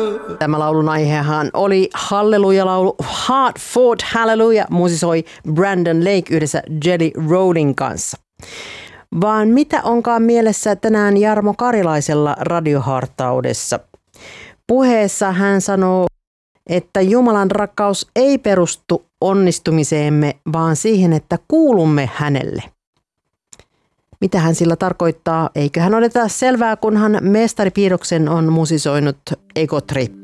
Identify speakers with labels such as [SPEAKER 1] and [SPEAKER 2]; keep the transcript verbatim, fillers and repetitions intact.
[SPEAKER 1] Tämä laulun aihehan oli Halleluja-laulu Hard Fought Hallelujah, musisoi Brandon Lake yhdessä Jelly Rollin kanssa. Vaan mitä onkaan mielessä tänään Jarmo Karilaisella radiohartaudessa? Puheessa hän sanoo, että Jumalan rakkaus ei perustu onnistumiseemme, vaan siihen, että kuulumme hänelle. Mitä hän sillä tarkoittaa? Eiköhän odota selvää, kunhan mestari Piiroksen on musisoinut Ego Trip.